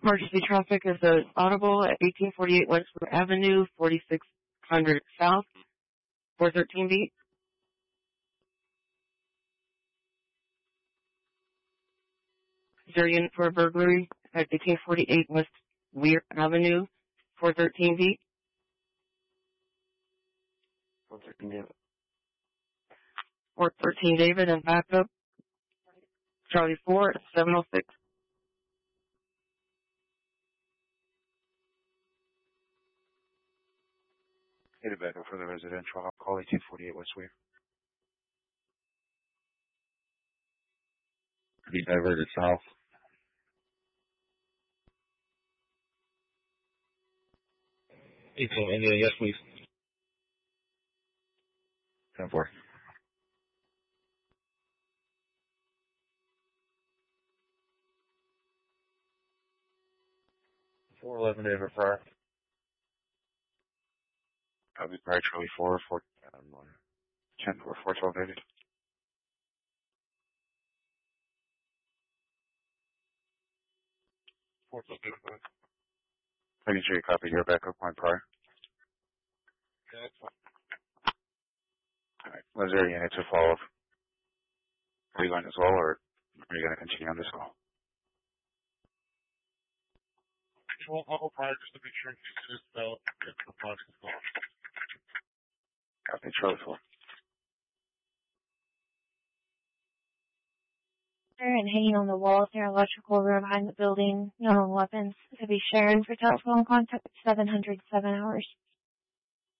Emergency traffic is audible at 1848 Westwood Avenue, 4600 South, 413 beat. Is there a unit for a burglary at 1848 West Weir Avenue, 413 beat? 413 David. 413 David and backup. Charlie 4 at 706. Hit it back up for the residential. I'll call 1848 West Weir. Be diverted south. 18 India, yes please. 10-4. 411 David Fryer. I'll be probably Charlie 4, 10 or 412 David. 412 David. I can show you a copy here, backup point prior. Yeah, that's fine. Alright, was there a unit to follow up? Are you going as well, or are you going to continue on this call? Well, I'll go prior just to make sure it's spelled if the project is gone. Copy, Charlie 4. And hanging on the walls near electrical room behind the building, no known weapons. It could be Sharon for telephone contact 707 hours.